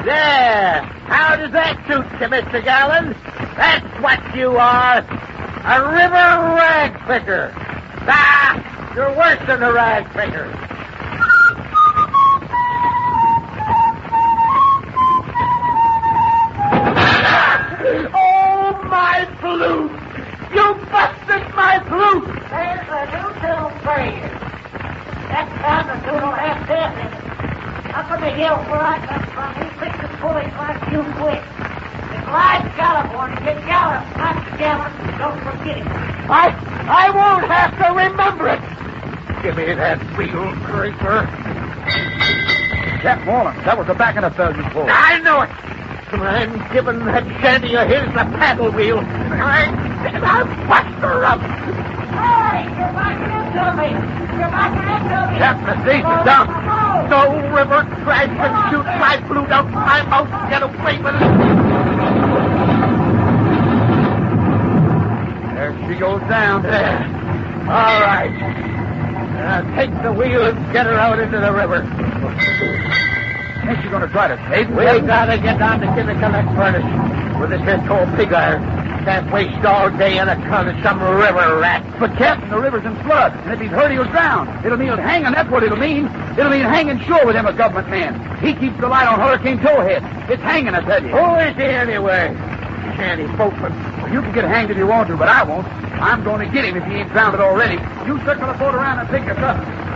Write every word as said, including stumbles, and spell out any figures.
There. How does that suit you, Mister Garland? That's what you are. A river rag picker. Ah, you're worse than a rag picker. Oh, my flute! You busted my flute! There's a new little phrase. That time the two don't have death in it. Up on the hill where I come from, he picks the bullets like you quit. The Clyde California, get Gallup, not Gallup, don't forget it. I, I won't have to remember it. Give me that wheel, Creeper. Captain Wallen, that was the back of the fell you pulled. I know it. I'm giving that shanty of his the paddle wheel. I, I'll bust her up. Hey, you're backing into me. You're backing into me. Captain, the seas is down. No river trash can shoot my flute out my mouth and get away with it. There she goes down. There. All right. Now take the wheel and get her out into the river. Ain't you going to try to save me? We gotta get down to Kinnickinnick Furnace with this here tall pig iron. Can't waste all day on account of some river rat. But, Captain, the river's in flood, and if he's hurt, he'll drown. It'll mean hanging, that's what it'll mean. It'll mean hanging sure with him, a government man. He keeps the light on Hurricane Towhead. It's hanging, I tell you. Who is he anyway? Shanty boatman. Well, you can get hanged if you want to, but I won't. I'm going to get him if he ain't drowned already. You circle the boat around and pick us up.